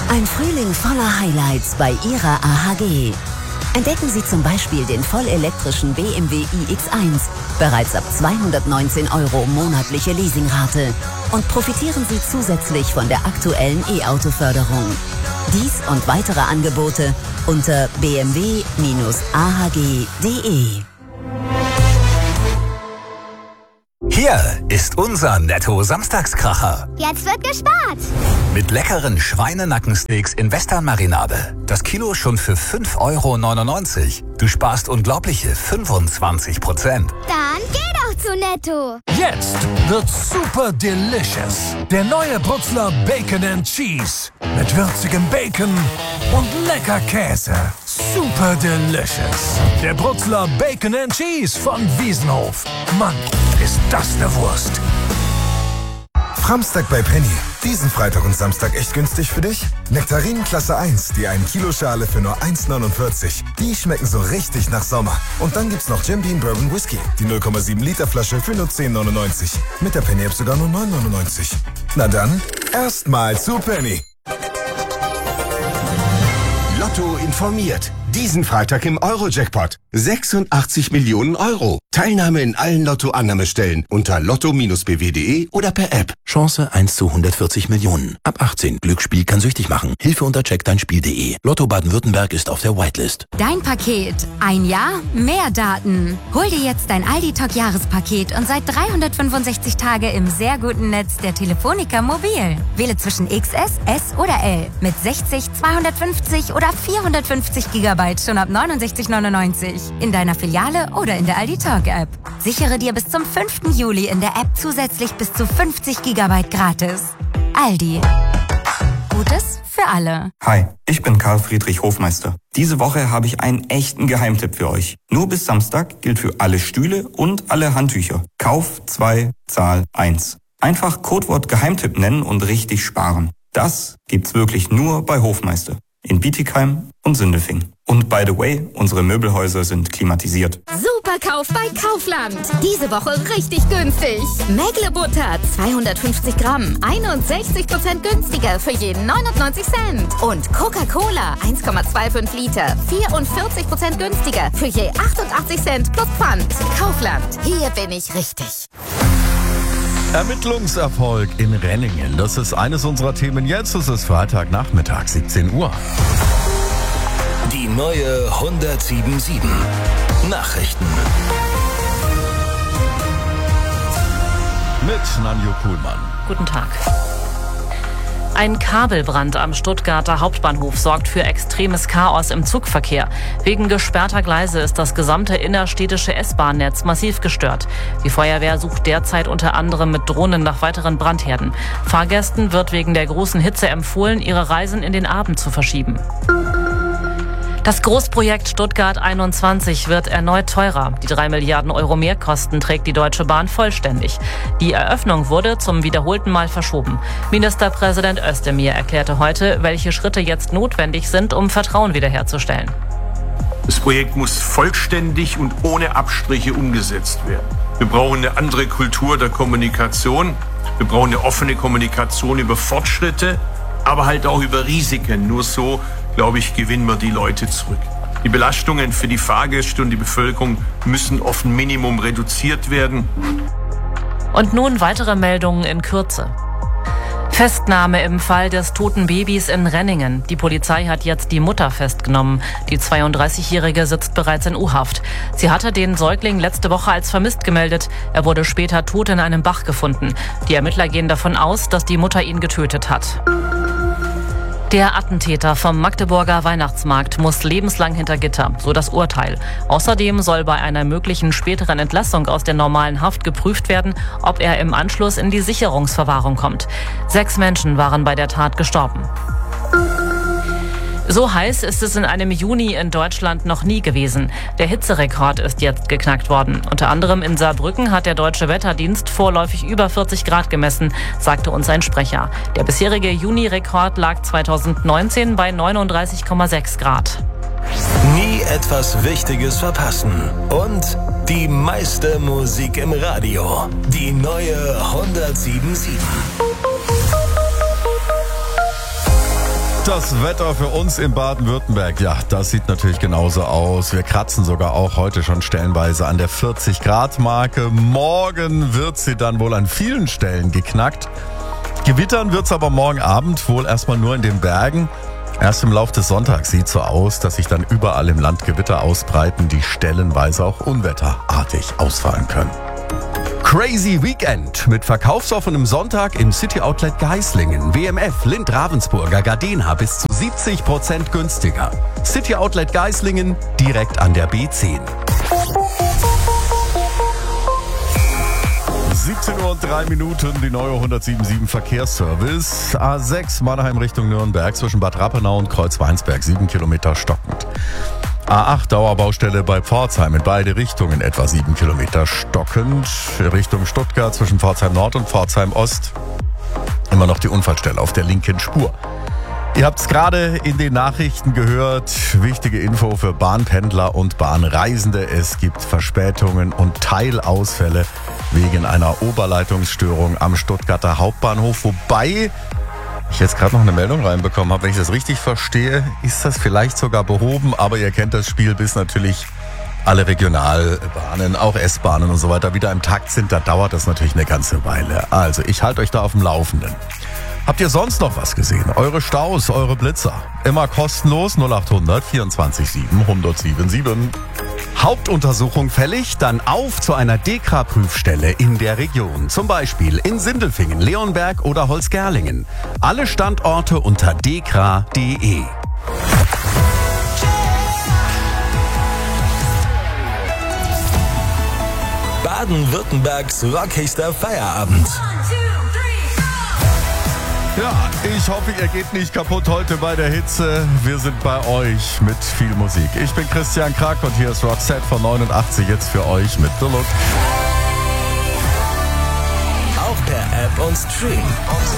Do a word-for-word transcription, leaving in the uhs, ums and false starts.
Ein Frühling voller Highlights bei Ihrer A H G. Entdecken Sie zum Beispiel den vollelektrischen B M W i X eins, bereits ab zweihundertneunzehn Euro monatliche Leasingrate. Und profitieren Sie zusätzlich von der aktuellen E-Auto-Förderung. Dies und weitere Angebote unter b m w Bindestrich a h g punkt d e. Hier ist unser Netto-Samstagskracher. Jetzt wird gespart. Mit leckeren Schweinenackensteaks in Western-Marinade. Das Kilo schon für fünf Euro neunundneunzig. Du sparst unglaubliche fünfundzwanzig Prozent. Dann geh doch zu Netto. Jetzt wird's super delicious. Der neue Brutzler Bacon and Cheese. Mit würzigem Bacon und lecker Käse. Super delicious. Der Brutzler Bacon and Cheese von Wiesenhof. Mann, ist das eine Wurst. Framstag bei Penny. Diesen Freitag und Samstag echt günstig für dich? Nektarinen Klasse eins, die ein Kilo Schale für nur eins neunundvierzig. Die schmecken so richtig nach Sommer. Und dann gibt's noch Jim Beam Bourbon Whisky. Die null Komma sieben Liter Flasche für nur zehn neunundneunzig. Mit der Penny-App sogar nur neun neunundneunzig. Na dann, erstmal zu Penny. Lotto informiert. Diesen Freitag im Euro-Jackpot. sechsundachtzig Millionen Euro. Teilnahme in allen Lotto-Annahmestellen unter lotto Bindestrich b w punkt d e oder per App. Chance eins zu hundertvierzig Millionen. Ab achtzehn. Glücksspiel kann süchtig machen. Hilfe unter check dein Spiel punkt d e. Lotto Baden-Württemberg ist auf der Whitelist. Dein Paket. Ein Jahr, mehr Daten. Hol dir jetzt dein Aldi-Talk-Jahrespaket und seit dreihundertfünfundsechzig Tage im sehr guten Netz der Telefonica Mobil. Wähle zwischen X S, S oder L. Mit sechzig, zweihundertfünfzig oder vierhundertfünfzig Gigabyte schon ab neunundsechzig neunundneunzig. In deiner Filiale oder in der Aldi Talk App. Sichere dir bis zum fünften Juli in der App zusätzlich bis zu fünfzig Gigabyte gratis. Aldi. Gutes für alle. Hi, ich bin Karl Friedrich Hofmeister. Diese Woche habe ich einen echten Geheimtipp für euch. Nur bis Samstag gilt für alle Stühle und alle Handtücher. Kauf zwei, Zahl eins. Einfach Codewort Geheimtipp nennen und richtig sparen. Das gibt's wirklich nur bei Hofmeister. In Bietigheim und Sindelfing. Und by the way, unsere Möbelhäuser sind klimatisiert. Superkauf bei Kaufland. Diese Woche richtig günstig. Mägle-Butter zweihundertfünfzig Gramm, einundsechzig Prozent günstiger für jeden neunundneunzig Cent. Und Coca-Cola eins Komma fünfundzwanzig Liter, vierundvierzig Prozent günstiger für je achtundachtzig Cent plus Pfand. Kaufland, hier bin ich richtig. Ermittlungserfolg in Renningen. Das ist eines unserer Themen jetzt. Es ist Freitagnachmittag, siebzehn Uhr. Die neue hundertsiebenundsiebzig. Nachrichten. Mit Nanjo Kuhlmann. Guten Tag. Ein Kabelbrand am Stuttgarter Hauptbahnhof sorgt für extremes Chaos im Zugverkehr. Wegen gesperrter Gleise ist das gesamte innerstädtische S-Bahn-Netz massiv gestört. Die Feuerwehr sucht derzeit unter anderem mit Drohnen nach weiteren Brandherden. Fahrgästen wird wegen der großen Hitze empfohlen, ihre Reisen in den Abend zu verschieben. Das Großprojekt Stuttgart einundzwanzig wird erneut teurer. Die drei Milliarden Euro Mehrkosten trägt die Deutsche Bahn vollständig. Die Eröffnung wurde zum wiederholten Mal verschoben. Ministerpräsident Özdemir erklärte heute, welche Schritte jetzt notwendig sind, um Vertrauen wiederherzustellen. Das Projekt muss vollständig und ohne Abstriche umgesetzt werden. Wir brauchen eine andere Kultur der Kommunikation. Wir brauchen eine offene Kommunikation über Fortschritte, aber halt auch über Risiken. Nur so, glaube ich, gewinnen wir die Leute zurück. Die Belastungen für die Fahrgäste und die Bevölkerung müssen auf ein Minimum reduziert werden. Und nun weitere Meldungen in Kürze. Festnahme im Fall des toten Babys in Renningen. Die Polizei hat jetzt die Mutter festgenommen. Die zweiunddreißigjährige sitzt bereits in U-Haft. Sie hatte den Säugling letzte Woche als vermisst gemeldet. Er wurde später tot in einem Bach gefunden. Die Ermittler gehen davon aus, dass die Mutter ihn getötet hat. Der Attentäter vom Magdeburger Weihnachtsmarkt muss lebenslang hinter Gitter, so das Urteil. Außerdem soll bei einer möglichen späteren Entlassung aus der normalen Haft geprüft werden, ob er im Anschluss in die Sicherungsverwahrung kommt. Sechs Menschen waren bei der Tat gestorben. So heiß ist es in einem Juni in Deutschland noch nie gewesen. Der Hitzerekord ist jetzt geknackt worden. Unter anderem in Saarbrücken hat der Deutsche Wetterdienst vorläufig über vierzig Grad gemessen, sagte uns ein Sprecher. Der bisherige Juni-Rekord lag zweitausendneunzehn bei neununddreißig Komma sechs Grad. Nie etwas Wichtiges verpassen. Und die meiste Musik im Radio. Die neue hundertsiebenundsiebzig. Das Wetter für uns in Baden-Württemberg, ja, das sieht natürlich genauso aus. Wir kratzen sogar auch heute schon stellenweise an der vierzig Grad Marke. Morgen wird sie dann wohl an vielen Stellen geknackt. Gewittern wird's aber morgen Abend wohl erstmal nur in den Bergen. Erst im Lauf des Sonntags sieht so aus, dass sich dann überall im Land Gewitter ausbreiten, die stellenweise auch unwetterartig ausfallen können. Crazy Weekend mit verkaufsoffenem Sonntag im City Outlet Geislingen. W M F, Lind, Ravensburger, Gardena bis zu siebzig Prozent günstiger. City Outlet Geislingen direkt an der B zehn. siebzehn Uhr und drei Minuten, die neue hundertsieben Verkehrsservice. A sechs Mannheim Richtung Nürnberg zwischen Bad Rappenau und Kreuzweinsberg, sieben Kilometer stockend. A acht Dauerbaustelle bei Pforzheim in beide Richtungen, etwa sieben Kilometer stockend. Richtung Stuttgart zwischen Pforzheim Nord und Pforzheim Ost. Immer noch die Unfallstelle auf der linken Spur. Ihr habt es gerade in den Nachrichten gehört. Wichtige Info für Bahnpendler und Bahnreisende. Es gibt Verspätungen und Teilausfälle wegen einer Oberleitungsstörung am Stuttgarter Hauptbahnhof. Wobei ich jetzt gerade noch eine Meldung reinbekommen habe. Wenn ich das richtig verstehe, ist das vielleicht sogar behoben. Aber ihr kennt das Spiel, bis natürlich alle Regionalbahnen, auch S-Bahnen und so weiter wieder im Takt sind. Da dauert das natürlich eine ganze Weile. Also ich halte euch da auf dem Laufenden. Habt ihr sonst noch was gesehen? Eure Staus, eure Blitzer. Immer kostenlos null acht hundert vierundzwanzig sieben hundertsiebenundsieben. Hauptuntersuchung fällig? Dann auf zu einer DEKRA-Prüfstelle in der Region. Zum Beispiel in Sindelfingen, Leonberg oder Holzgerlingen. Alle Standorte unter dekra punkt de. Baden-Württembergs rockigster Feierabend. Ja, ich hoffe, ihr geht nicht kaputt heute bei der Hitze. Wir sind bei euch mit viel Musik. Ich bin Christian Krack und hier ist Roxette von neunundachtzig jetzt für euch mit The Look. Auch per App und Stream.